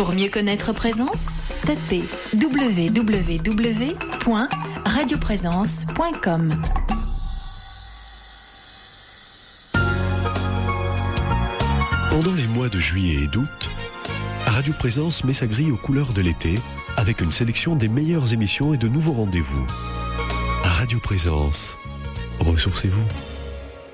Pour mieux connaître Présence, tapez www.radioprésence.com. Pendant les mois de juillet et d'août, Radio Présence met sa grille aux couleurs de l'été avec une sélection des meilleures émissions et de nouveaux rendez-vous. Radio Présence, ressourcez-vous.